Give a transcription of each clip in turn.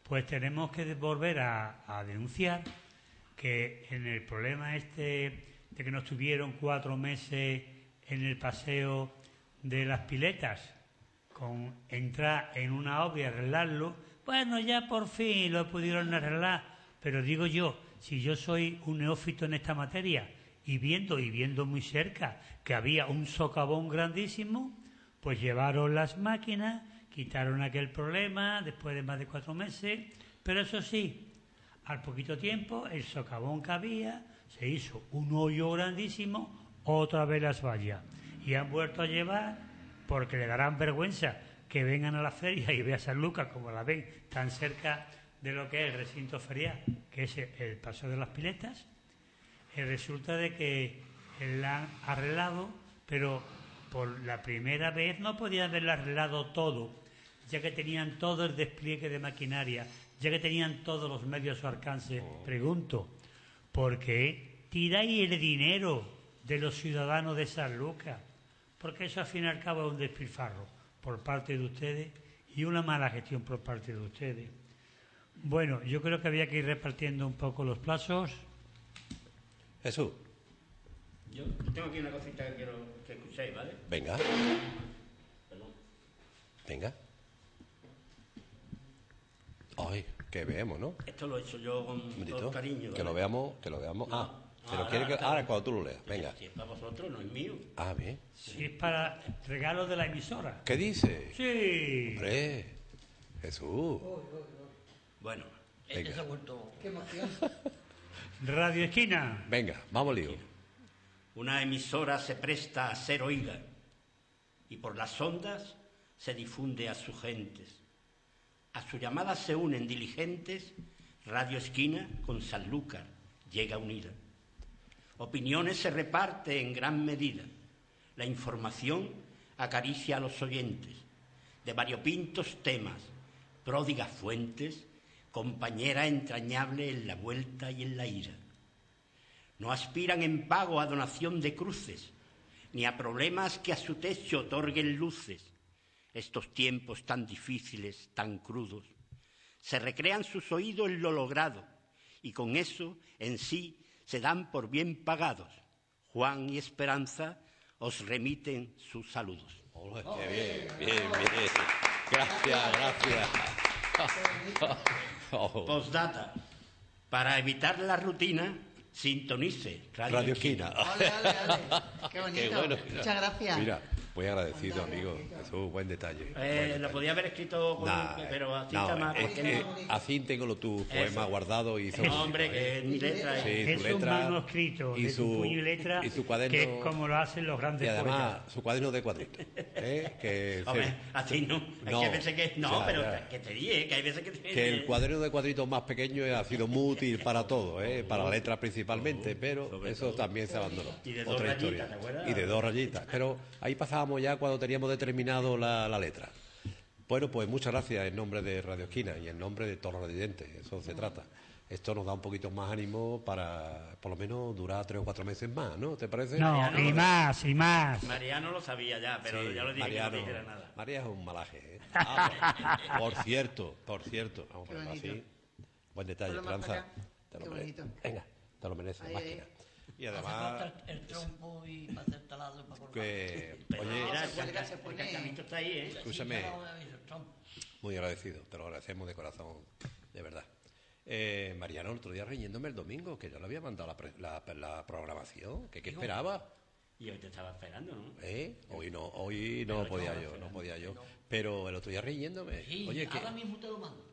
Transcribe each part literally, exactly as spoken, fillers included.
pues tenemos que volver a, a denunciar que en el problema este de que nos tuvieron cuatro meses en el paseo de las piletas, con entrar en una obra y arreglarlo, bueno, ya por fin lo pudieron arreglar, pero digo yo, si yo soy un neófito en esta materia y viendo y viendo muy cerca que había un socavón grandísimo, pues llevaron las máquinas, quitaron aquel problema después de más de cuatro meses, pero eso sí, al poquito tiempo el socavón que había se hizo un hoyo grandísimo, otra vez las vallas, y han vuelto a llevar, porque le darán vergüenza que vengan a la feria y vean San Lucas como la ven tan cerca de lo que es el recinto ferial, que es el Paseo de las Piletas. Y resulta de que la han arreglado, pero por la primera vez no podían haberlo arreglado todo, ya que tenían todo el despliegue de maquinaria, ya que tenían todos los medios a su alcance. Pregunto, ¿por qué tiráis el dinero de los ciudadanos de San Lucas? Porque eso al fin y al cabo es un despilfarro por parte de ustedes y una mala gestión por parte de ustedes. Bueno, yo creo que había que ir repartiendo un poco los plazos. Jesús. Yo tengo aquí una cosita que quiero que escuchéis, ¿vale? Venga. Perdón. Venga. Ay, que veamos, ¿no? Esto lo he hecho yo con todo cariño. Que ¿vale? lo veamos, que lo veamos. No. Ah, pero Ahora, quiere que ahora, ahora cuando tú lo leas. Venga. Si es para vosotros, no es mío. Ah, bien. Si es para regalo de la emisora. ¿Qué dice? Sí. Hombre, Jesús. Bueno, Venga. este se ha vuelto... ¡Qué emoción! Radio Esquina. Venga, vamos lío. Una emisora se presta a ser oída y por las ondas se difunde a sus gentes. A su llamada se unen diligentes, Radio Esquina con Sanlúcar llega unida. Opiniones se reparte en gran medida. La información acaricia a los oyentes de variopintos temas, pródigas fuentes, compañera entrañable en la vuelta y en la ira. No aspiran en pago a donación de cruces, ni a problemas que a su techo otorguen luces. Estos tiempos tan difíciles, tan crudos, se recrean sus oídos en lo logrado, y con eso en sí se dan por bien pagados. Juan y Esperanza os remiten sus saludos. Olé, qué bien, bien, bien. Gracias, gracias. Oh. Postdata. Para evitar la rutina, sintonice Radio, Radio Esquina. ¡Ole, ole, ole! ¡Qué bonito! Qué bueno. Muchas gracias. Mira, muy agradecido, amigo. Jesús, buen detalle. Eh, Buen lo detalle. podía haber escrito, con, Nah, pero así no, está más. eh, porque eh, no- así tengo los tus poemas Eso. guardados y No, hombre, que es mi letra. Sí, eh. su Es un letra manuscrito y de su- su puño y letra, y su cuaderno- que es como lo hacen los grandes y además poetas. su cuaderno de cuadritos. ¿eh? Que, Hombre, se- así no. Hay No, que veces que no, ya, pero ya. que te dije, que hay veces que te que el cuaderno de cuadritos más pequeño ha sido muy útil para todo, ¿eh? Para letras principalmente, pero Sobre eso todo. también se abandonó. Y de dos Otra rayitas, historia. ¿te acuerdas? Y de dos rayitas. Pero ahí pasábamos ya cuando teníamos determinado la, la letra. Bueno, pues muchas gracias en nombre de Radio Esquina y en nombre de todos los residentes, eso se trata. Esto nos da un poquito más ánimo para, por lo menos, durar tres o cuatro meses más, ¿no? ¿Te parece? No, Mariano, y más, y más. Mariano lo sabía ya, pero Sí, ya lo dije Mariano, que no dijera nada. María es un malaje. ¿eh? Ah, por cierto, por cierto, vamos a Qué ponerlo bonito. así. Buen detalle, Ponlo más Esperanza. para acá. Te lo Qué mereces. bonito. Venga, te lo mereces, Ahí, máquina. ahí. Y Hace además, falta el trompo y para hacer talado y para cortar. que, Pero oye, mira, se el cuelga, canca- se el pone- cancamito está ahí, ¿eh? escúchame. Sí, ya lo he visto, el trompo. muy agradecido, te lo agradecemos de corazón, de verdad. Eh, Mariano, el otro día riñéndome el domingo, que yo le había mandado la, pre- la, la programación, que qué esperaba. Y hoy te estaba esperando, ¿no? ¿Eh? Hoy no, hoy no Pero podía no, yo, pero no no. podía yo. Pero el otro día riñéndome. Sí, Oye, que ahora mismo te lo mando.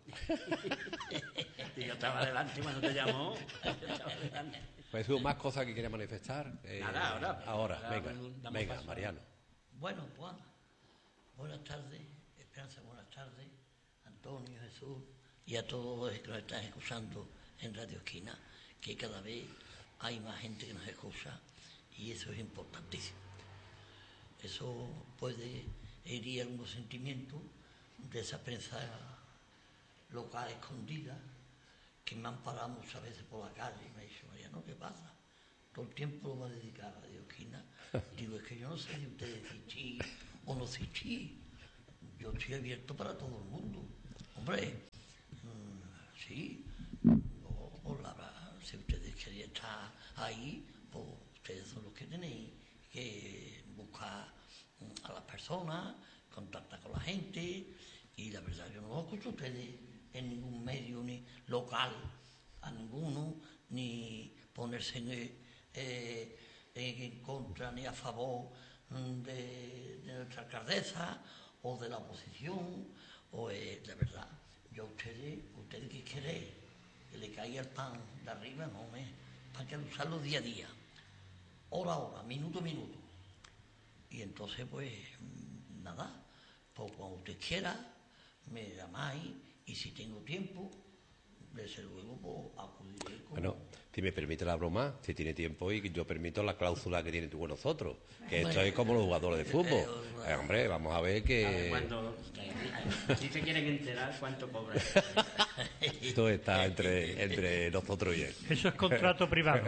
Y yo estaba delante cuando te llamó. Yo estaba delante. pues hubo más cosas que quería manifestar. Eh, Nada, ahora. Ahora, Ahora venga, damos venga, paso. Mariano. Bueno, Juan, buenas tardes, Esperanza, buenas tardes, Antonio, Jesús y a todos los que nos están escuchando en Radio Esquina, que cada vez hay más gente que nos escucha y eso es importantísimo. Eso puede herir algunos sentimientos de esa prensa local escondida que me han parado muchas veces por la calle y me ha dicho, Mariano, ¿qué pasa? Todo el tiempo lo va a dedicar a Radio Esquina. Digo, es que yo no sé si ustedes sí sí o no sí sí. Yo estoy abierto para todo el mundo. Hombre, sí. No, pues la verdad, si ustedes querían estar ahí, pues ustedes son los que tenéis que buscar mm, a las personas, contactar con la gente, y la verdad yo no los escucho a ustedes en ningún medio ni local, a ninguno, ni ponerse en, eh, en contra ni a favor mm, de, de nuestra alcaldesa o de la oposición, o eh, la verdad, yo a ustedes, ustedes que queréis que le caiga el pan de arriba, no me, hay que usarlo día a día, hora a hora, minuto a minuto. Y entonces, pues, mm, nada, pues cuando usted quiera, me llamáis, y si tengo tiempo, desde luego, pues, acudiré con... Bueno, si me permite la broma, si tiene tiempo, y yo permito la cláusula que tiene tú con nosotros, que esto Bueno, es como los jugadores de fútbol. eh, Eh, hombre, vamos a ver A que ver, cuando, si se quieren enterar, ¿cuánto cobran? esto está entre, entre nosotros y él. Eso es contrato privado.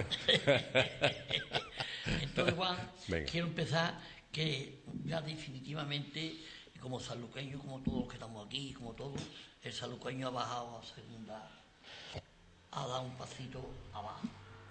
Entonces, Juan, Venga. quiero empezar que ya definitivamente, como sanluqueño, como todos los que estamos aquí, como todos, el sanluqueño ha bajado a segunda, ha dado un pasito abajo.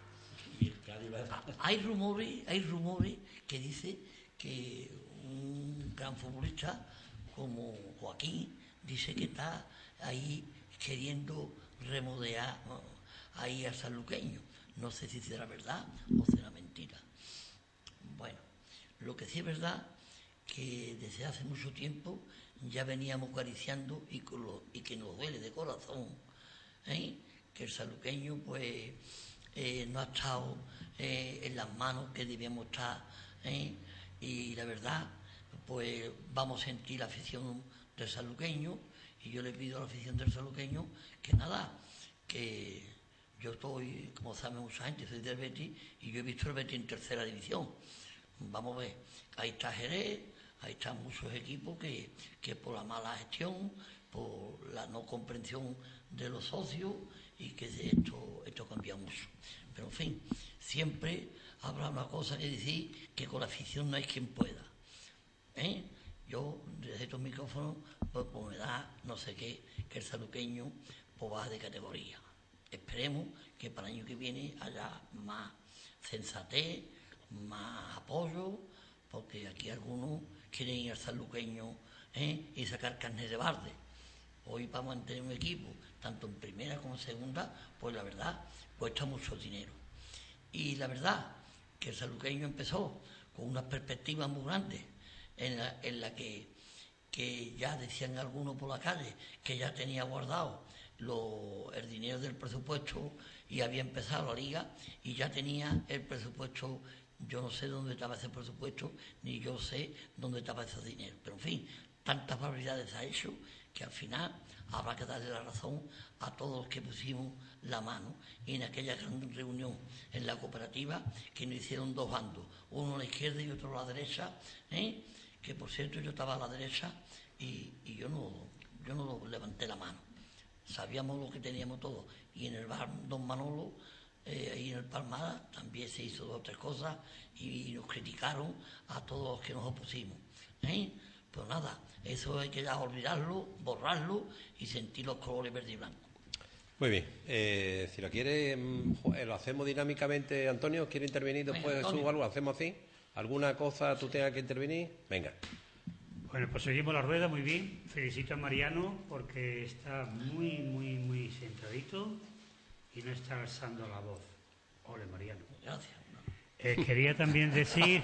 Y el Cádiz va- Hay rumores, hay rumores que dice que un gran futbolista como Joaquín dice que está ahí queriendo remodelar, ¿no?, ahí al sanluqueño. No sé si será verdad o será mentira. Bueno, lo que sí es verdad que desde hace mucho tiempo ya veníamos acariciando y, con lo- y que nos duele de corazón, ¿eh?, que el sanluqueño pues eh, no ha estado eh, en las manos que debíamos estar, ¿eh? Y la verdad pues vamos a sentir la afición del sanluqueño, y yo le pido a la afición del sanluqueño que nada, que yo estoy, como sabe mucha gente, soy del Betis, y yo he visto el Betis en tercera división. Vamos a ver, ahí está Jerez, ahí están muchos equipos que, que por la mala gestión, por la no comprensión de los socios, y que esto, esto cambia mucho. Pero en fin, siempre habrá una cosa que decir, que con la afición no hay quien pueda. ¿Eh? Yo, desde estos micrófonos, pues, pues me da no sé qué, que el sanluqueño pues baja de categoría. Esperemos que para el año que viene haya más sensatez, más apoyo, porque aquí algunos quieren ir al sanluqueño, ¿eh?, y sacar carne de barde. Hoy para mantener un equipo, tanto en primera como en segunda, pues la verdad, cuesta mucho dinero. Y la verdad, que el sanluqueño empezó con unas perspectivas muy grandes, en la, en la que, que ya decían algunos por la calle, que ya tenía guardado lo, el dinero del presupuesto, y había empezado la liga, y ya tenía el presupuesto. Yo no sé dónde estaba ese presupuesto, ni yo sé dónde estaba ese dinero. Pero en fin, tantas barbaridades ha hecho que al final habrá que darle la razón a todos los que pusimos la mano. Y en aquella gran reunión en la cooperativa, que nos hicieron dos bandos, uno a la izquierda y otro a la derecha, ¿eh?, que por cierto yo estaba a la derecha, y, y yo no yo no levanté la mano. Sabíamos lo que teníamos todos. Y en el bar Don Manolo, eh, ahí en el Palmada, también se hizo dos o tres cosas, y, y nos criticaron a todos los que nos opusimos, ¿eh? Pues nada, eso hay que ya olvidarlo, borrarlo y sentir los colores verde y blanco. Muy bien, eh, si lo quiere, mm, jo- eh, lo hacemos dinámicamente. Antonio, ¿quiere intervenir después Venga, de su Antonio. algo? ¿Hacemos así? ¿Alguna cosa tú tengas que intervenir? Venga. Bueno, pues seguimos la rueda muy bien. Felicito a Mariano porque está muy, muy, muy centradito y no está alzando la voz. Ole, Mariano. Gracias. Eh, quería también decir,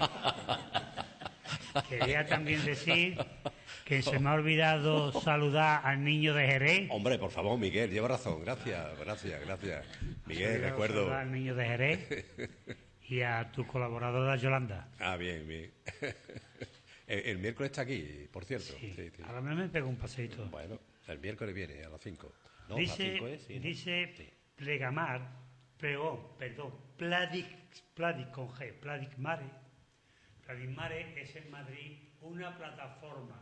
quería también decir que se me ha olvidado saludar al niño de Jerez. Hombre, por favor, Miguel, lleva razón. Gracias, gracias, gracias. Se me ha Miguel, olvidado recuerdo. saludar al niño de Jerez y a tu colaboradora Yolanda. Ah, bien, bien. El, el miércoles está aquí, por cierto. Sí. Sí, sí. A la me pego un paseíto. Bueno, el miércoles viene a las cinco. No, a las Dice, cinco es, sí, ¿no? dice Sí. Plegamar, pregón, perdón, Pladic, Pladic con G, Pladic Mare. Pladic Mare es en Madrid una plataforma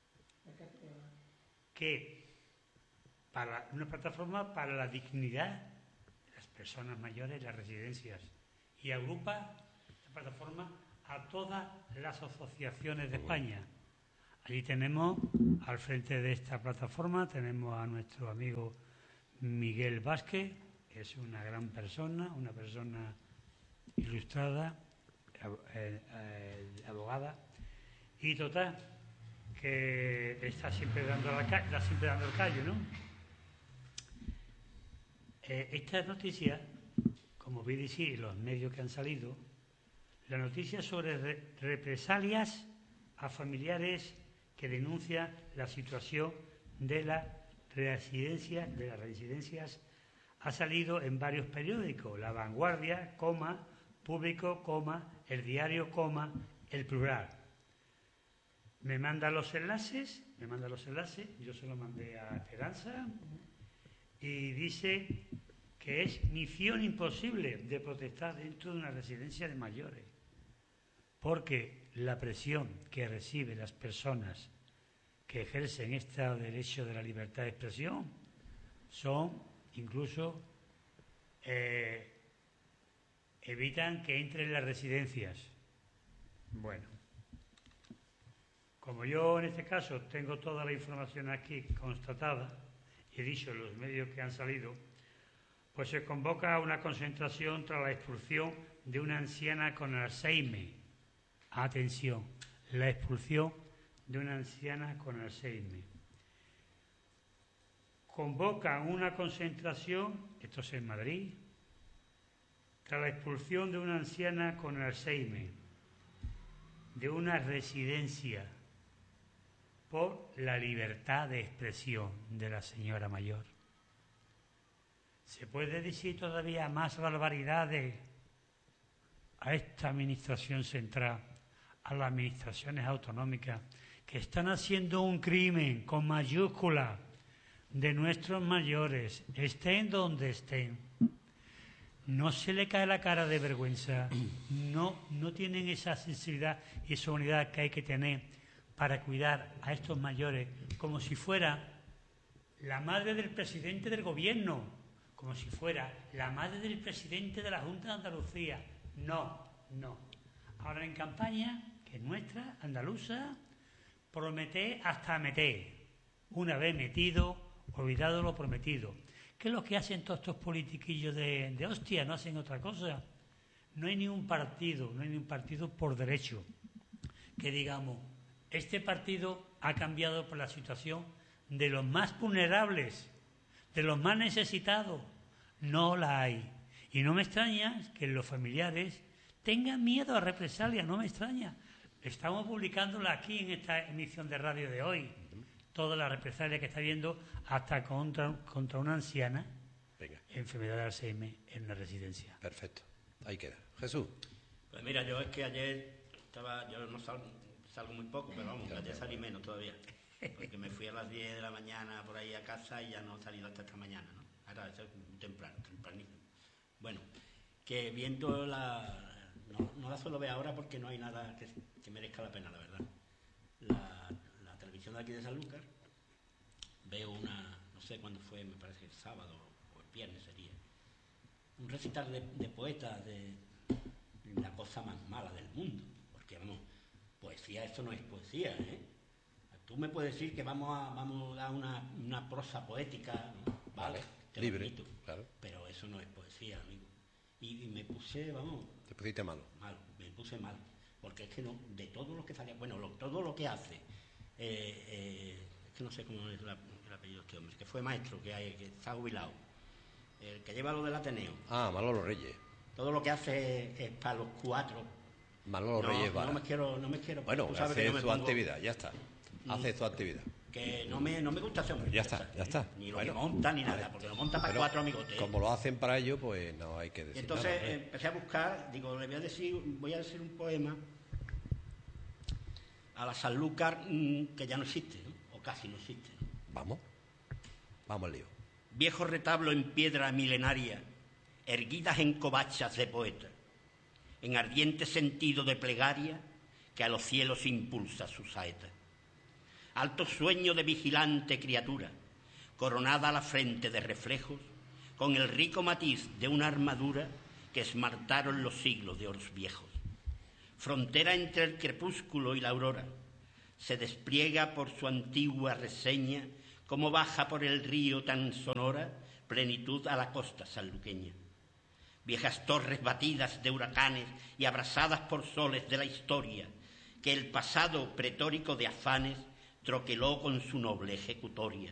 que para una plataforma para la dignidad de las personas mayores, las residencias, y agrupa esta plataforma a todas las asociaciones de España. Allí tenemos, al frente de esta plataforma, tenemos a nuestro amigo Miguel Vázquez es una gran persona, una persona ilustrada, eh, eh, abogada, y total, que está siempre dando la ca- está siempre dando el callo, ¿no? Eh, esta noticia, como vi decir en los medios que han salido, la noticia sobre re- represalias a familiares que denuncian la situación de las residencias, de las residencias, ha salido en varios periódicos: La Vanguardia, coma, Público, coma, El Diario, coma, El Plural. Me manda los enlaces, me manda los enlaces, yo se los mandé a Esperanza, y dice que es misión imposible de protestar dentro de una residencia de mayores, porque la presión que reciben las personas que ejercen este derecho de la libertad de expresión son incluso eh, evitan que entren en las residencias. Bueno, como yo en este caso tengo toda la información aquí constatada, he dicho en los medios que han salido, pues se convoca una concentración tras la expulsión de una anciana con Alzheimer. Atención, la expulsión de una anciana con Alzheimer. Convocan una concentración, esto es en Madrid, tras la expulsión de una anciana con Alzheimer de una residencia por la libertad de expresión de la señora mayor. ¿Se puede decir todavía más barbaridades a esta administración central, a las administraciones autonómicas, que están haciendo un crimen con mayúscula de nuestros mayores, estén donde estén? No se le cae la cara de vergüenza, no, no tienen esa sensibilidad y esa unidad que hay que tener para cuidar a estos mayores como si fuera la madre del presidente del gobierno, como si fuera la madre del presidente de la Junta de Andalucía. No, no. Ahora en campaña, que es nuestra, andaluza, promete hasta meter. Una vez metido, olvidado lo prometido. ¿Qué es lo que hacen todos estos politiquillos de, de hostia? No hacen otra cosa. No hay ni un partido, no hay ni un partido por derecho que digamos, este partido ha cambiado por la situación de los más vulnerables, de los más necesitados. No la hay. Y no me extraña que los familiares tengan miedo a represalias, no me extraña. Estamos publicándola aquí en esta emisión de radio de hoy. Toda la represalia que está viendo hasta contra, contra una anciana. Venga. Enfermedad de Alzheimer en una residencia. Perfecto, ahí queda. Jesús. Pues mira, yo es que ayer estaba, yo no salgo, salgo muy poco, pero vamos, ayer salí menos todavía, porque me fui a las diez de la mañana por ahí a casa y ya no he salido hasta esta mañana, ¿no? Ahora es temprano, tempranito. Bueno, que viendo la, no, no la suelo ver ahora porque no hay nada que, que merezca la pena, la verdad. La, la televisión de aquí de Sanlúcar, veo una, no sé cuándo fue, me parece que el sábado o el viernes sería, un recital de, de poetas de la cosa más mala del mundo, porque vamos, poesía, esto no es poesía, ¿eh? Tú me puedes decir que vamos a, vamos a dar una, una prosa poética, ¿no? Vale, te libre, lo permito, claro. Pero eso no es poesía, amigo. Y, y me puse, vamos... Te pusiste malo. Mal, me puse mal, porque es que no, de todo lo que salía, bueno, lo, todo lo que hace, eh, eh, es que no sé cómo es la, el apellido de este hombre, que fue maestro, que, hay, que está jubilado, el que lleva lo del Ateneo. Ah, Manolo Reyes. Todo lo que hace es, es para los cuatro. Manolo no, Reyes Vara. No me quiero, no me quiero. Bueno, hace no su pongo, actividad, ya está. Hace su actividad. Que no me, no me gusta ese hombre. Ya está, ya está. Ni lo bueno, que monta ni vale. nada, porque lo monta para Pero, cuatro amigotes. Como lo hacen para ello, pues no hay que decir y entonces nada, ¿eh? empecé a buscar, digo, le voy a decir, voy a decir un poema a la Sanlúcar mmm, que ya no existe, ¿no? O casi no existe, ¿no? Vamos, vamos al lío. Viejo retablo en piedra milenaria, erguidas en covachas de poeta, en ardiente sentido de plegaria que a los cielos impulsa su saeta. Alto sueño de vigilante criatura, coronada la frente de reflejos, con el rico matiz de una armadura que esmartaron los siglos de oros viejos. Frontera entre el crepúsculo y la aurora, se despliega por su antigua reseña como baja por el río tan sonora plenitud a la costa sanluqueña. Viejas torres batidas de huracanes y abrasadas por soles de la historia, que el pasado pretórico de afanes troqueló con su noble ejecutoria.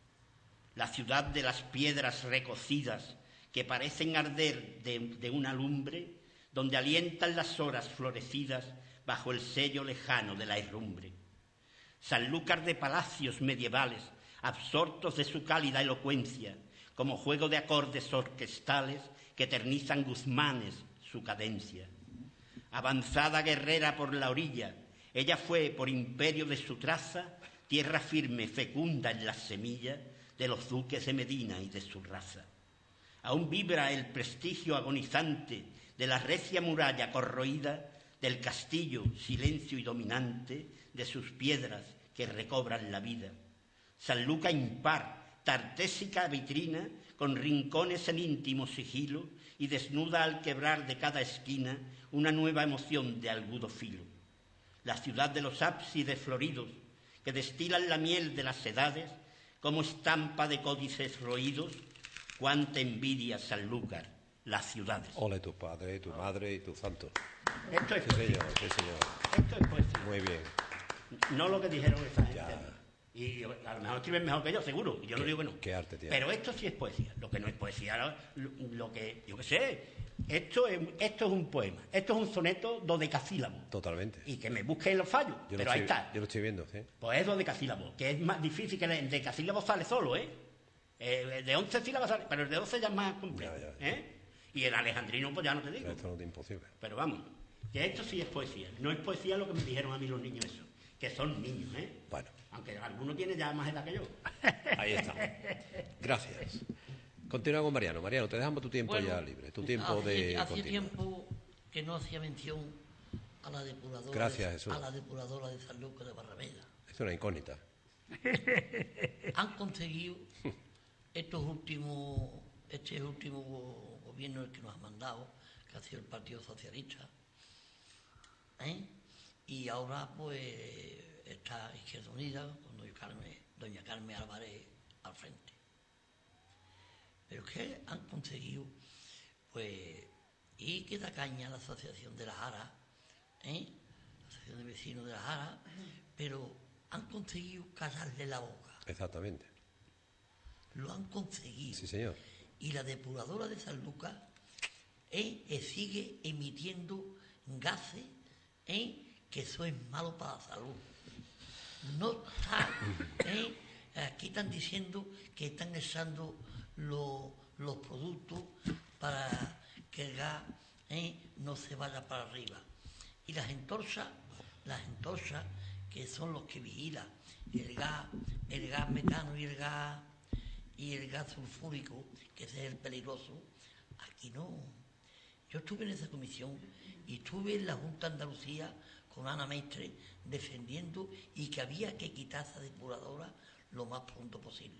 La ciudad de las piedras recocidas, que parecen arder de, de una lumbre, donde alientan las horas florecidas bajo el sello lejano de la herrumbre. Sanlúcar de palacios medievales, absortos de su cálida elocuencia, como juego de acordes orquestales que eternizan Guzmanes su cadencia. Avanzada guerrera por la orilla, ella fue, por imperio de su traza, tierra firme, fecunda en las semillas de los duques de Medina y de su raza. Aún vibra el prestigio agonizante de la recia muralla corroída, del castillo, silencio y dominante, de sus piedras que recobran la vida. Sanlúcar impar, tartésica vitrina, con rincones en íntimo sigilo, y desnuda al quebrar de cada esquina una nueva emoción de agudo filo. La ciudad de los ábsides floridos, que destilan la miel de las edades, como estampa de códices roídos, cuánta envidia Sanlúcar, las ciudades. Ole tu padre, tu madre y tu santo. Esto es Sí, poesía. señor, sí, señor. Esto es poesía. Muy bien. No lo que dijeron esa gente. Ya. Y a lo mejor escriben mejor que yo, seguro. Y yo no ¿Qué- digo que no. qué arte tiene? Pero esto sí es poesía. Lo que no es poesía, lo, lo que, yo qué sé, esto es, esto es un poema. Esto es un soneto dodecasílabo. Totalmente. Y que me busquen los fallos. Yo lo pero ahí estoy- está. Yo lo estoy viendo, sí. Pues es dodecasílabo, que es más difícil que el decasílabo sale solo, ¿eh? Eh, el de once sílabas sale, pero el de doce ya es más complejo. Ya, ya. ¿Eh? Y el alejandrino, pues ya no te digo. Esto no es imposible. Pero vamos, que esto sí es poesía. No es poesía lo que me dijeron a mí los niños eso, que son niños, ¿eh? Bueno, Aunque alguno tiene ya más edad que yo. ahí está. Gracias. Continúa con Mariano. Mariano, te dejamos tu tiempo Bueno, ya libre, tu tiempo hace, de hace continuar. tiempo que no hacía mención a la depuradora, Gracias, de, Jesús. a la depuradora de Sanlúcar de Barrameda. Es una incógnita. Han conseguido estos últimos, este último go- gobierno el que nos ha mandado, que ha sido el Partido Socialista, ¿eh? Y ahora pues está Izquierda Unida con doña Carmen, doña Carmen Álvarez al frente. Pero que han conseguido, pues, y que da caña a la Asociación de la Jara, ¿eh? La Asociación de Vecinos de la Jara, pero han conseguido callarle la boca. Exactamente. Lo han conseguido. Sí, señor. Y la depuradora de Sanlúcar eh, eh, sigue emitiendo gases eh, que eso es malo para la salud. No está, eh, aquí están diciendo que están echando lo- los productos para que el gas eh, no se vaya para arriba. Y las entorchas, las entorchas que son los que vigilan el gas, el gas metano y el gas y el gas sulfúrico, que ese es el peligroso, aquí no. Yo estuve en esa comisión y estuve en la Junta de Andalucía con Ana Mestre defendiendo y que había que quitar esa depuradora lo más pronto posible.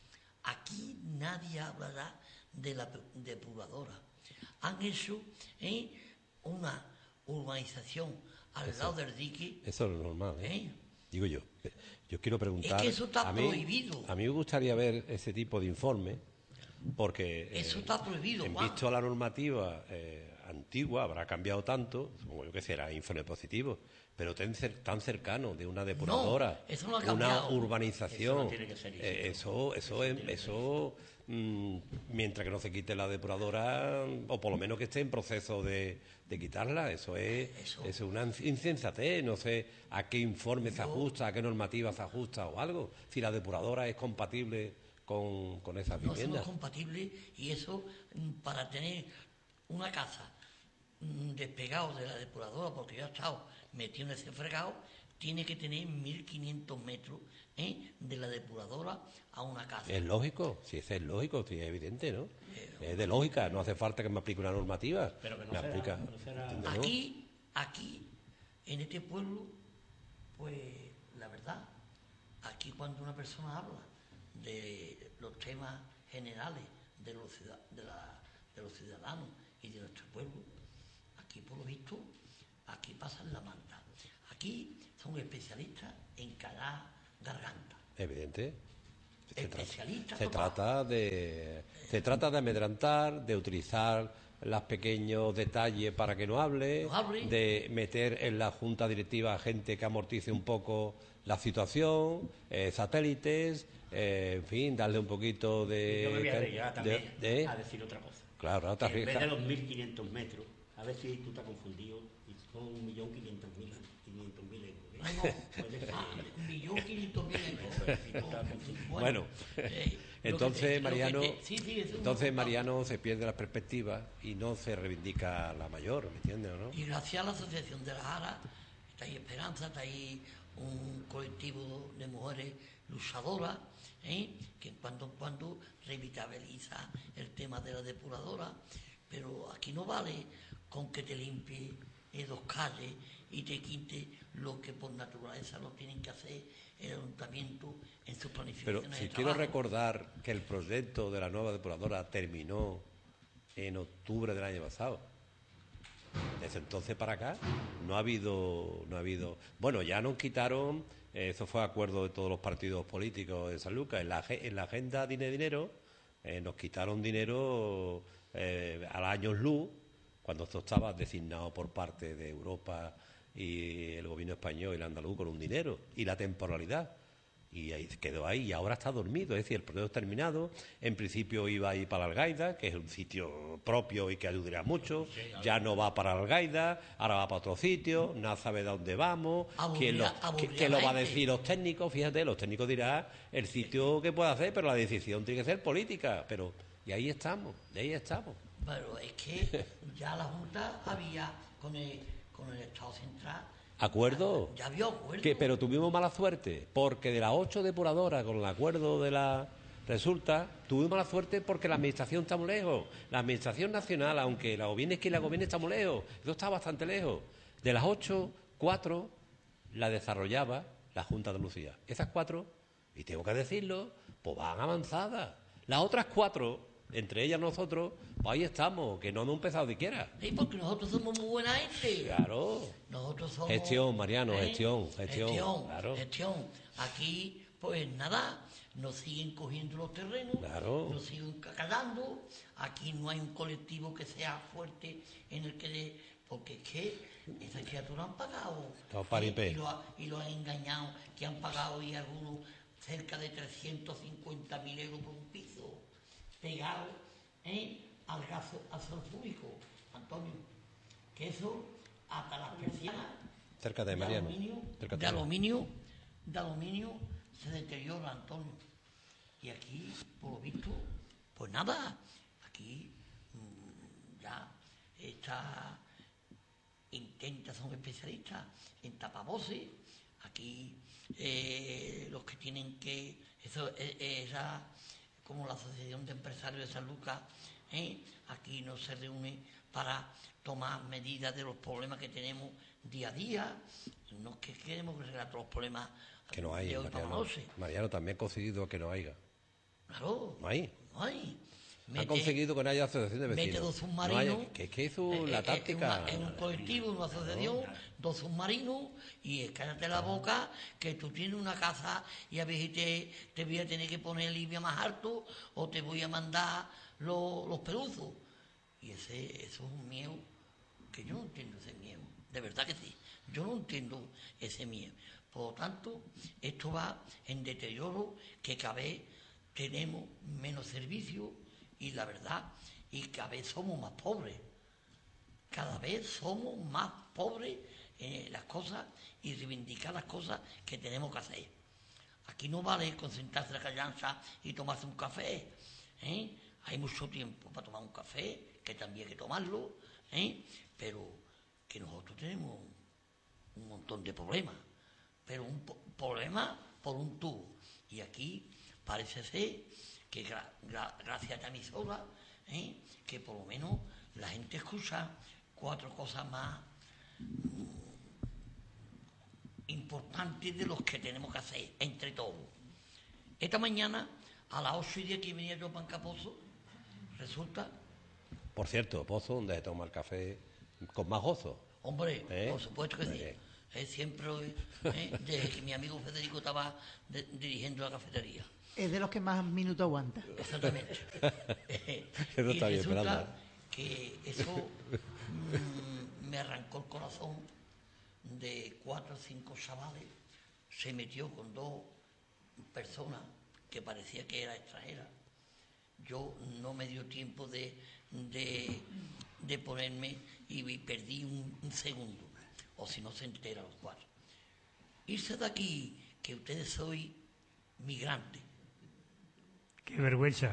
Aquí nadie hablará de la pe- depuradora. Han hecho eh, una urbanización al Eso. lado del dique. Eso es lo normal, ¿eh? ¿eh? Digo yo. Yo quiero preguntar. Es que eso está a mí, prohibido. A mí me gustaría ver ese tipo de informe, porque. Eso eh, está prohibido, En Juan. visto a la normativa eh, antigua, habrá cambiado tanto, supongo yo que será informe positivo, pero tan, cer- tan cercano de una depuradora, eso no ha una cambiado. urbanización. Eso no tiene que ser eh, eso, eso, es- eso, mm, mientras que no se quite la depuradora, o por lo menos que esté en proceso de, de quitarla, eso es, Eso. eso es una insensatez. No sé a qué informe se Yo- ajusta, a qué normativa se ajusta o algo. Si la depuradora es compatible con, con esas No somos viviendas. compatibles y eso mm, para tener una casa mm, despegado de la depuradora, porque yo he estado metido en ese fregado, tiene que tener mil quinientos metros ¿eh? de la depuradora a una casa. Es lógico, si es lógico, sí, es evidente, ¿no? Es de lógica, no hace falta que me aplique una normativa. Pero que no me será- aplica. no será- ¿entiendes, no? Aquí, aquí, en este pueblo, pues la verdad, aquí cuando una persona habla de los temas generales de los, ciudad- de la- de los ciudadanos y de nuestro pueblo, aquí por lo visto, aquí pasan la manta. Aquí son especialistas en cada garganta. Evidente. Se, tra- especialista se total. trata de se trata de amedrentar, de utilizar los pequeños detalles para que no hable, No hable. de meter en la junta directiva a gente que amortice un poco la situación, eh, satélites, eh, en fin, darle un poquito de... Yo me voy a arriesgar también de- de- a decir otra cosa. Claro, no te En vez de arriesgas. los mil quinientos metros, a ver si tú te has confundido, y son un millón quinientos mil quinientos mil euros. ¿eh? No, no, Puede ser. ah, un millón quinientos mil euros. Bueno, eh, lo entonces que te- lo que Mariano, te- sí, sí, es un entonces montón. Mariano se pierde las perspectivas y no se reivindica la mayor, ¿me entiendes o no? Y gracias a la Asociación de las Aras, está ahí Esperanza, está ahí un colectivo de mujeres luchadoras, ¿eh? que cuando en cuando revitaliza el tema de la depuradora, pero aquí no vale con que te limpie eh, dos calles y te quite lo que por naturaleza lo tienen que hacer el ayuntamiento en sus Pero planificaciones si de quiero trabajo. recordar que el proyecto de la nueva depuradora terminó en octubre del año pasado. Desde entonces para acá no ha habido, no ha habido. Bueno, ya nos quitaron, eh, eso fue acuerdo de todos los partidos políticos de San Lucas, en la, ag- en la agenda Tiene Dinero, eh, nos quitaron dinero eh, al año luz, cuando esto estaba designado por parte de Europa y el gobierno español y el andaluz con un dinero, y la temporalidad. Y ahí quedó ahí y ahora está dormido, es decir, el proyecto terminado. En principio iba a ir para Algaida, que es un sitio propio y que ayudaría mucho. Ya no va para Algaida, ahora va para otro sitio, nadie sabe de dónde vamos, Aburría- quién lo, aburría qué- qué lo la va a gente. decir los técnicos. Fíjate, los técnicos dirán el sitio que puede hacer, pero la decisión tiene que ser política. Pero y ahí estamos, y ahí estamos. Pero es que ya la Junta había con el, con el Estado Central. ¿Acuerdo? Ya había acuerdo. Que, pero tuvimos mala suerte, porque de las ocho depuradoras, con el acuerdo de la... Resulta, tuvimos mala suerte porque la administración está muy lejos. La administración nacional, aunque la gobierne quien la gobierne, está muy lejos. Eso está bastante lejos. De las ocho, cuatro la desarrollaba la Junta de Andalucía. Esas cuatro, y tengo que decirlo, pues van avanzadas. Las otras cuatro, entre ellas nosotros, pues ahí estamos, que no hemos empezado siquiera. Sí, porque nosotros somos muy buena gente. Claro. Nosotros somos... Gestión, Mariano, gestión, gestión, Gestión, claro. gestión. Aquí, pues nada, nos siguen cogiendo los terrenos, Claro. nos siguen cagando. Aquí no hay un colectivo que sea fuerte en el que... De, porque es que esas criaturas han pagado. Todo paripé. Y lo, ha- y lo han engañado, que han pagado y algunos cerca de trescientos cincuenta mil euros por un piso, pegado ¿eh? al gas al sulfúrico, Antonio. Que eso, hasta las persianas Cerca de Mariano. aluminio, Cerca de de- aluminio, de aluminio se deteriora, Antonio. Y aquí, por lo visto, pues nada, aquí mm, ya está, intenta, son especialistas en tapavoces, aquí eh, los que tienen que, eso eh, eh, esa, como la Asociación de Empresarios de San Lucas, ¿eh? aquí no se reúne para tomar medidas de los problemas que tenemos día a día, no es que queremos arreglar todos los problemas Que no hay, de hoy para Mariano. noche. Mariano también ha conseguido que no haya. Claro, No hay. no hay. Han Mete- conseguido que no haya asociación de vecinos. Mete dos No submarinos. haya- que es que eso, eh, la eh, táctica... En, una- en un colectivo, en una asociación, dos submarinos, y es cállate la boca que tú tienes una casa y a ver si te, te voy a tener que poner el I B I más alto o te voy a mandar lo- los peduzos. Y ese, eso es un miedo que yo no entiendo ese miedo. De verdad que sí. Yo no entiendo ese miedo. Por lo tanto, esto va en deterioro, que cada vez tenemos menos servicios y la verdad, y cada vez somos más pobres. Cada vez somos más pobres en las cosas y reivindicar las cosas que tenemos que hacer. Aquí no vale concentrarse en la callanza y tomarse un café. ¿eh? Hay mucho tiempo para tomar un café, que también hay que tomarlo, ¿eh? pero que nosotros tenemos un montón de problemas, pero un po- problema por un tubo. Y aquí parece ser que gra- gra- gracias a esta emisora, ¿eh? que por lo menos la gente escucha cuatro cosas más mm, importantes de los que tenemos que hacer entre todos. Esta mañana, a las ocho y diez que venía yo para Pozo, resulta, Por cierto, Pozo, donde se toma el café con más gozo. hombre, ¿Eh? por supuesto que sí. Eh. Eh, siempre, eh, desde que mi amigo Federico estaba de- dirigiendo la cafetería. Es de los que más minutos aguanta. Exactamente. Eh, Eso y está bien, resulta Esperanza. que eso mm, me arrancó el corazón de cuatro o cinco chavales. Se metió con dos personas que parecía que era extranjera. Yo no me dio tiempo de, de, de ponerme y perdí un, un segundo, o si no se entera los cuatro. Irse de aquí, que ustedes sois migrantes. Qué vergüenza.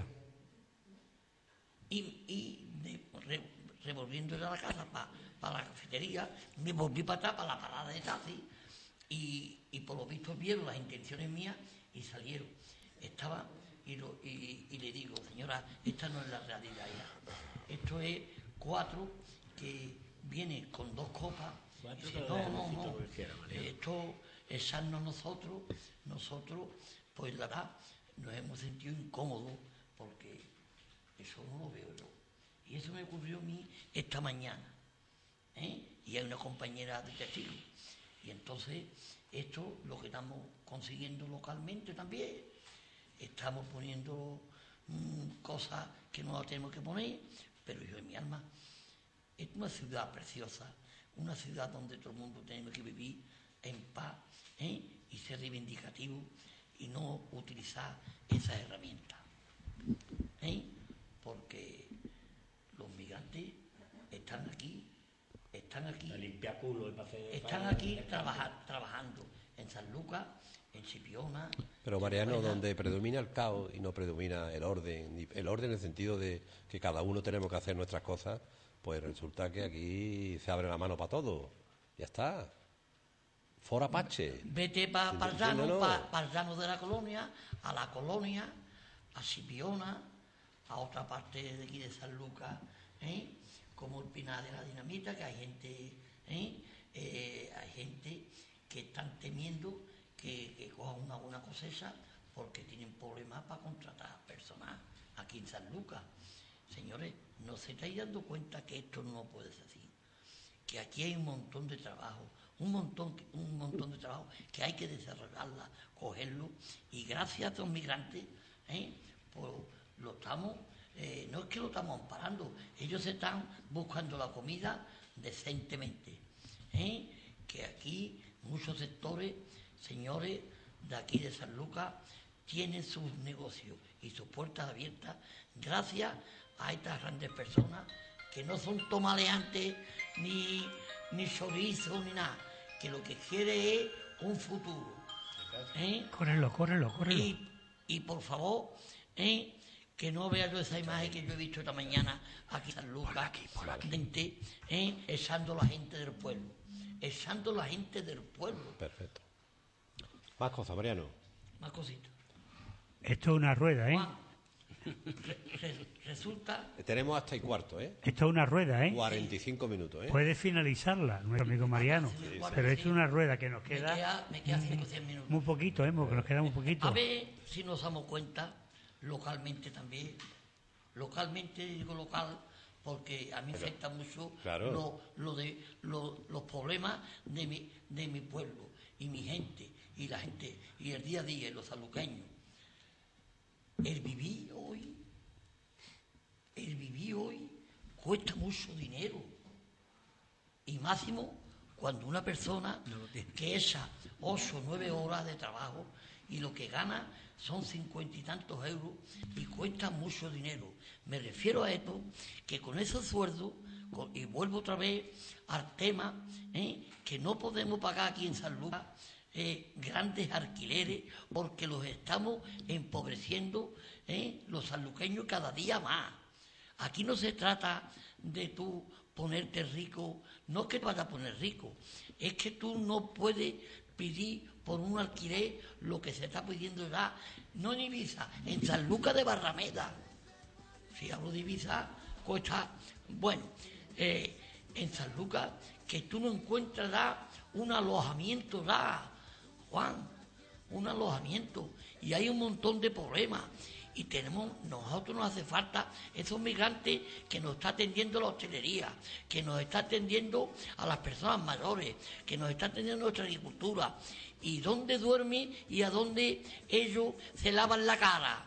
Y, y de, re, revolviendo a la casa para pa la cafetería, me volví para atrás, para la parada de taxi, y, y por lo visto vieron las intenciones mías y salieron. Estaba y, lo, y, y le digo, señora, esta no es la realidad ya. Esto es cuatro que vienen con dos copas. Y dice, no, no, no, esto es sarnos nosotros, nosotros, pues la verdad, nos hemos sentido incómodos porque eso no lo veo yo. Y eso me ocurrió a mí esta mañana. ¿eh? Y hay una compañera de testigo. Y entonces, esto lo que estamos consiguiendo localmente también. Estamos poniendo mmm, cosas que no las tenemos que poner, pero yo en mi alma, es una ciudad preciosa, una ciudad donde todo el mundo tenemos que vivir en paz ¿eh? y ser reivindicativo y no utilizar esas herramientas. ¿eh? Porque los migrantes están aquí, están aquí, están aquí trabajar, trabajando en San Lucas, en Chipiona. Pero Mariano, donde predomina el caos y no predomina el orden, el orden en el sentido de que cada uno tenemos que hacer nuestras cosas, pues resulta que aquí se abre la mano para todo. Ya está. Fora Pache. Vete para pa el llano, no. pa, pa el llano de la colonia, a la colonia, a Chipiona, a otra parte de aquí de San Lucas, ¿eh? como el Pinar de la Dinamita, que hay gente, ¿eh? Eh, hay gente que están temiendo que, que cojan una buena cosecha porque tienen problemas para contratar personal aquí en San Lucas. Señores, no se estáis dando cuenta que esto no puede ser así, que aquí hay un montón de trabajo, un montón, un montón de trabajo que hay que desarrollarla, cogerlo, y gracias a los migrantes, ¿eh? pues lo estamos, eh, no es que lo estamos amparando, ellos están buscando la comida decentemente, ¿eh? que aquí muchos sectores, señores de aquí de San Lucas, tienen sus negocios y sus puertas abiertas gracias a estas grandes personas que no son tomaleantes ni, ni chorizo ni nada, que lo que quiere es un futuro. ¿eh? Córrelo, córrelo, córrelo. Y, y por favor, ¿eh? que no vea yo esa imagen que yo he visto esta mañana aquí en San Lucas, por aquí, por aquí. Gente, ¿eh? echando la gente del pueblo, echando la gente del pueblo. Perfecto. Más cosas, Mariano. Más cositas. Esto es una rueda, ¿eh? Juan, re, re, resulta... Tenemos hasta y cuarto, ¿eh? Esto es una rueda, ¿eh? cuarenta y cinco minutos, ¿eh? Puede finalizarla, nuestro amigo Mariano. Sí, sí. Pero esto es una rueda que nos Me queda... queda, me queda cinco o cien minutos. Muy poquito, ¿eh? Porque nos queda muy poquito. A ver si nos damos cuenta, localmente también, localmente digo local, porque a mí me afecta mucho claro. lo, lo de, lo, los problemas de mi, de mi pueblo y mi gente, y la gente, y el día a día, y los saluqueños. El vivir hoy, el vivir hoy cuesta mucho dinero. Y máximo cuando una persona que echa ocho o nueve horas de trabajo y lo que gana son cincuenta y tantos euros y cuesta mucho dinero. Me refiero a esto, que con esos sueldos, con, y vuelvo otra vez al tema, ¿eh? que no podemos pagar aquí en San Lucas eh, grandes alquileres porque los estamos empobreciendo ¿eh? los sanluqueños cada día más. Aquí no se trata de tú ponerte rico, no es que te vayas a poner rico, es que tú no puedes pedir por un alquiler lo que se está pidiendo ya, no en Ibiza, en San Lucas de Barrameda. Si hablo de Ibiza, cuesta, bueno, eh, en San Lucas, que tú no encuentras ya un alojamiento ya, Juan, un alojamiento, y hay un montón de problemas. Y tenemos, nosotros nos hace falta esos migrantes que nos está atendiendo la hostelería, que nos está atendiendo a las personas mayores, que nos está atendiendo nuestra agricultura. y dónde duerme y a dónde ellos se lavan la cara.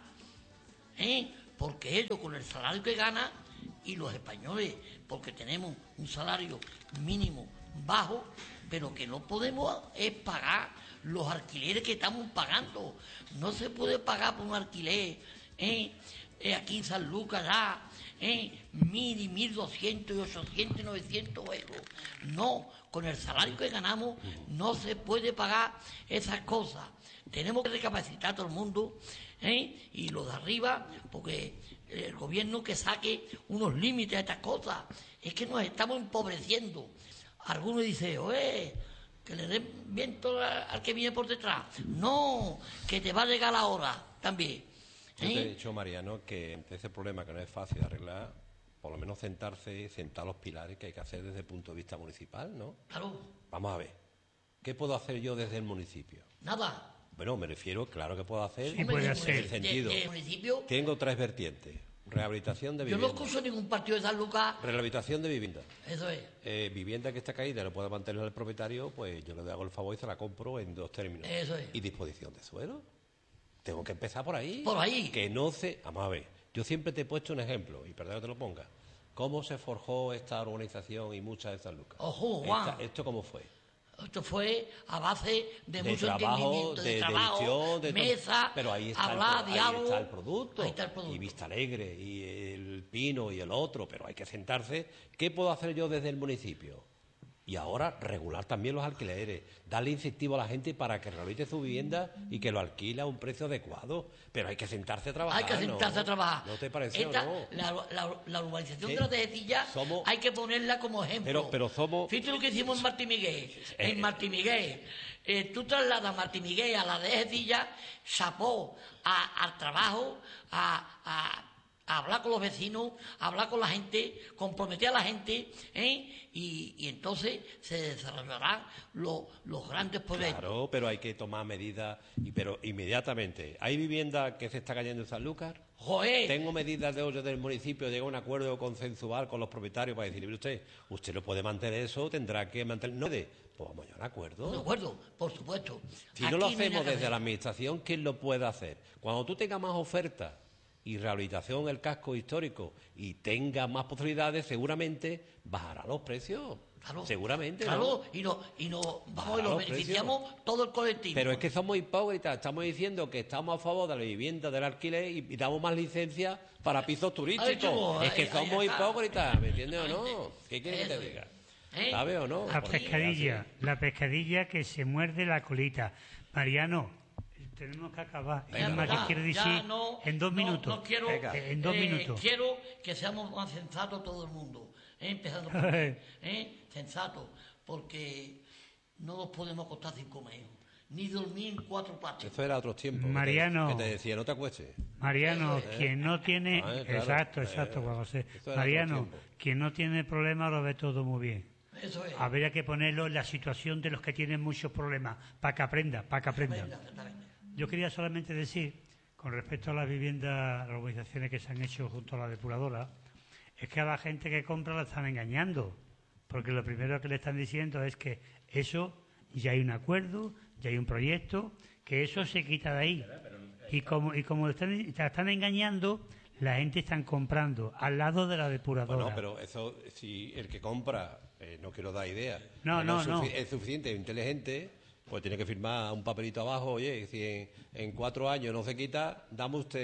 ¿Eh? Porque ellos con el salario que ganan y los españoles, porque tenemos un salario mínimo bajo, pero que no podemos es pagar los alquileres que estamos pagando. No se puede pagar por un alquiler, ¿eh? Eh, aquí en San Lucas ya, ¿eh? mil y mil doscientos y ochocientos y novecientos euros. No, con el salario que ganamos no se puede pagar esas cosas. Tenemos que recapacitar a todo el mundo, ¿eh? Y los de arriba, porque el gobierno que saque unos límites a estas cosas. Es que nos estamos empobreciendo. Algunos dicen, oye, que le den viento al que viene por detrás. No, que te va a llegar la hora también. Yo ¿Eh? te he dicho, Mariano, que ante ese problema que no es fácil de arreglar, por lo menos sentarse y sentar los pilares que hay que hacer desde el punto de vista municipal, ¿no? Claro, Vamos a ver, ¿qué puedo hacer yo desde el municipio? nada. Bueno, me refiero, claro que puedo hacer, Sí, puede en hacer. el sentido. De- de- de municipio, Tengo tres vertientes. Rehabilitación de yo no vivienda. escucho ningún partido de San Lucas. Rehabilitación de vivienda. Eso es, Eh, vivienda que está caída, no puede mantener el propietario, pues yo le hago el favor y se la compro en dos términos. Eso es. ¿Y disposición de suelo? Tengo que empezar por ahí. Por ahí. Que no se... Vamos a ver, yo siempre te he puesto un ejemplo, y perdón que te lo ponga. ¿Cómo se forjó esta organización y muchas de San Lucas? Ojo, Juan. Esta- ¿Esto cómo fue? Esto fue a base de, De mucho trabajo, entendimiento, de, de trabajo, dedición, de mesa, pero ahí está, hablar, el, pro- diálogo. ahí está el producto. Ahí está el producto. Y Vista Alegre, y el Pino, y el otro, pero hay que sentarse. ¿Qué puedo hacer yo desde el municipio? Y ahora regular también los alquileres, darle incentivo a la gente para que rehabilite su vivienda y que lo alquile a un precio adecuado. Pero hay que sentarse a trabajar. Hay que sentarse ¿no? a trabajar. ¿No te parece o Esta- no? La, la- la urbanización Sí. de la Tejetilla Somos- hay que ponerla como ejemplo. Pero- pero somos- Fíjate lo que hicimos en Martí Miguel. Eh, En Martí Miguel. Eh, tú trasladas a Martí Miguel a la Tejetilla, chapó a- al trabajo, a, a- a hablar con los vecinos, a hablar con la gente, comprometer a la gente, ¿eh? y, y entonces se desarrollarán los, los grandes proyectos. Claro, pero hay que tomar medidas, y pero inmediatamente. ¿Hay vivienda que se está cayendo en Sanlúcar? Joder, Tengo medidas de hoy del municipio, llega a un acuerdo consensual con los propietarios para decirle, mire usted, usted no puede mantener eso, tendrá que mantener... No, de, pues vamos a llegar a un acuerdo. de acuerdo, por supuesto. Si no lo Aquí hay hacemos nada que desde hacer. la administración, ¿quién lo puede hacer? Cuando tú tengas más ofertas y rehabilitación en el casco histórico y tengas más posibilidades, seguramente bajará los precios. Claro, seguramente, claro, ¿no? y no, y no, vamos, Bajará y nos los beneficiamos todo el colectivo. Pero es que somos hipócritas, estamos diciendo que estamos a favor de la vivienda, del alquiler y, y damos más licencias para pisos turísticos. hecho, es que ahí- somos ahí está. hipócritas, ¿me entiendes o no? ¿Qué quieres que Eso te es. diga? ¿Eh? ¿Sabes o no? La Porque pescadilla, así. la pescadilla que se muerde la colita. Mariano, tenemos que acabar. Venga, Es más, Ya, que quiere ya decir no- en dos no- minutos. No quiero, Venga. Eh, en dos eh, minutos. Quiero que seamos más sensatos todo el mundo, ¿eh? Empezando por mí, ¿eh? Sensatos, porque no nos podemos acostar sin comer, ni dormir en cuatro patios. Eso era otros tiempos. que te- Mariano. Que te, decía, no te acuestes. Mariano, Eso es. quien no tiene... Ah, claro. Exacto, exacto, Eh, Juan José. eso era Mariano, otro tiempo. quien no tiene problemas lo ve todo muy bien. Eso es. Habría que ponerlo en la situación de los que tienen muchos problemas, para que aprendan, para que aprendan. Venga, exactamente. Yo quería solamente decir, con respecto a las viviendas, las urbanizaciones que se han hecho junto a la depuradora, es que a la gente que compra la están engañando, porque lo primero que le están diciendo es que eso ya hay un acuerdo, ya hay un proyecto, que eso se quita de ahí. Y como y como están, te están engañando, la gente está comprando al lado de la depuradora. Bueno, pero eso, si el que compra, eh, no quiero dar idea, No, eh, no, es, no. sufi- es suficiente, inteligente, pues tiene que firmar un papelito abajo, oye, si en, en cuatro años no se quita, dame usted...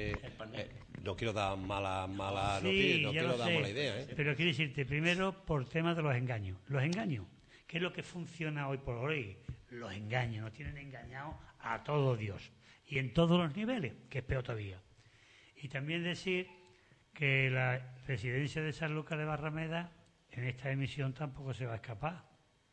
eh, no quiero dar mala, mala Sí, noticia, no ya quiero lo dar sé, mala idea, ¿eh? pero quiero decirte, primero por tema de los engaños. Los engaños, ¿qué es lo que funciona hoy por hoy? Los engaños, nos tienen engañados a todo Dios. Y en todos los niveles, que es peor todavía. Y también decir que la residencia de San Lucas de Barrameda en esta emisión tampoco se va a escapar.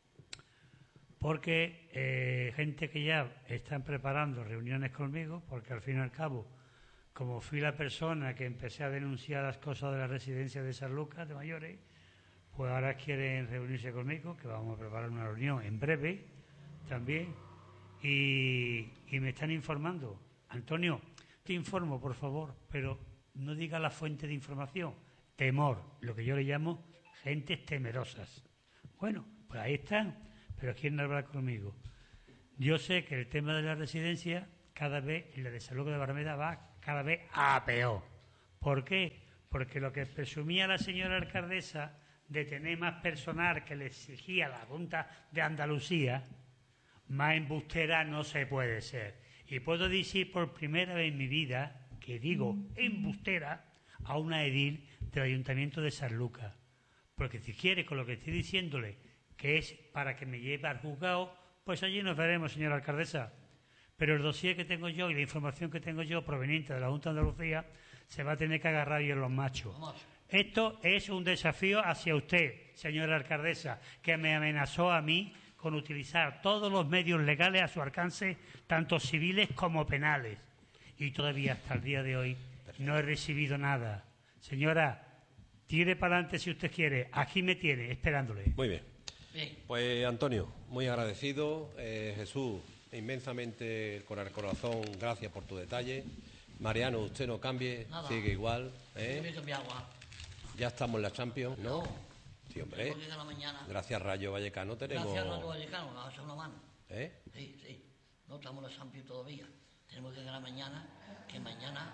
Porque eh, gente que ya están preparando reuniones conmigo, porque al fin y al cabo, como fui la persona que empecé a denunciar las cosas de la residencia de San Lucas de mayores, pues ahora quieren reunirse conmigo, que vamos a preparar una reunión en breve también, y, y me están informando. Antonio, te informo, por favor, pero no diga la fuente de información. Temor, lo que yo le llamo gentes temerosas. Bueno, pues ahí están, pero quieren hablar conmigo. Yo sé que el tema de la residencia, cada vez, y la de salud de Barrameda va cada vez a peor. ¿Por qué? Porque lo que presumía la señora alcaldesa de tener más personal que le exigía la Junta de Andalucía, más embustera no se puede ser. Y puedo decir por primera vez en mi vida que digo embustera a una edil del Ayuntamiento de Sanlúcar. Porque si quiere, con lo que estoy diciéndole, que es para que me lleve al juzgado, pues allí nos veremos, señora alcaldesa. Pero el dossier que tengo yo y la información que tengo yo proveniente de la Junta de Andalucía se va a tener que agarrar bien los machos. Esto es un desafío hacia usted, señora alcaldesa, que me amenazó a mí con utilizar todos los medios legales a su alcance, tanto civiles como penales. Y todavía hasta el día de hoy no he recibido nada. Señora, tire para adelante si usted quiere. Aquí me tiene, esperándole. Muy bien. Bien. Pues Antonio, muy agradecido. Eh, Jesús, inmensamente con el corazón, gracias por tu detalle. Mariano, usted no cambie, Nada. sigue igual. ¿eh? Yo me cambié agua. Ya estamos en la Champions, ¿no? No. Sí, hombre. Tengo que ir a la mañana. Gracias Rayo Vallecano tenemos... Gracias a Rayo Vallecano, me va a hacer una mano. ¿Eh? Sí, sí. No estamos en la Champions todavía. Tenemos que ganar mañana, que mañana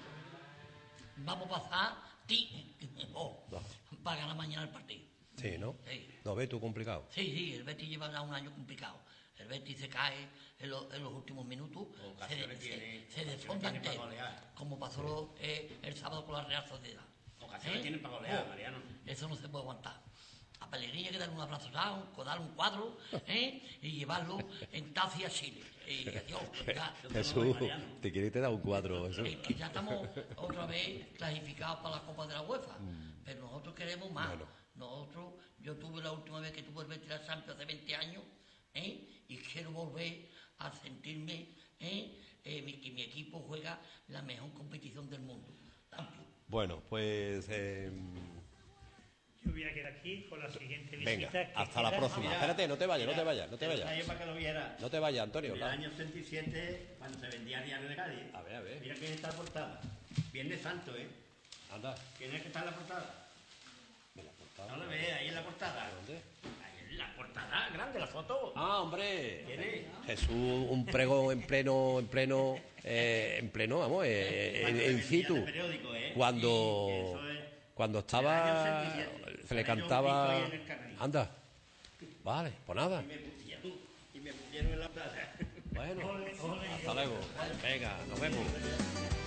vamos a pasar ti oh, para ganar mañana el partido. Sí, ¿no? Sí. ¿Lo ves tú complicado? Sí, sí, el Betis lleva ya un año complicado. El Betis se cae en, lo- en los últimos minutos, se, Ocasiones se, tiene- se ocasiones desfonda tiene para entero, golear. como pasó lo- eh, el sábado con la Real Sociedad. Ocasiones ¿Eh? tienen para golear, Oh, Mariano. Eso no se puede aguantar. A Pellegrini hay que darle un abrazo, un, darle un cuadro ¿eh? y llevarlo en taxi a Chile. Y adiós, ya. Jesús, te quiere te da un cuadro, Jesús. Eh, que ya estamos otra vez clasificados para la Copa de la UEFA, pero nosotros queremos más. Bueno. Nosotros, yo tuve la última vez que tuve el Betis la Champions hace veinte años, ¿eh? y quiero volver a sentirme ¿eh? Eh, mi- que mi equipo juega la mejor competición del mundo. Champions. Bueno, pues... eh, Yo voy a quedar aquí con la siguiente visita. venga, que hasta la queda- próxima. Espérate, no te vayas, no te vayas, no te vayas. Ahí para que lo viera. No te vayas, Antonio. En el claro. año setenta y siete, cuando se vendía el diario de Cádiz. A ver, a ver. Mira que está la portada. Viernes Santo, ¿eh? Anda. ¿Quién es que está en la portada? Mira, portada. No lo ves, ahí en la portada. ¿Dónde? Ahí en la portada, grande la foto. Ah, hombre. ¿Quién es? Jesús, un prego en pleno, en pleno, eh, en pleno, vamos, eh, en, Cuando se en vendía situ. de periódico, ¿eh? Cuando, Y eso es cuando del estaba, año setenta y siete. se le Ahora yo cantaba. piso ahí en el Canary. Anda. Vale, pues nada. Y me pusieron, y me pusieron en la plaza. Bueno, hasta luego. Venga, nos vemos.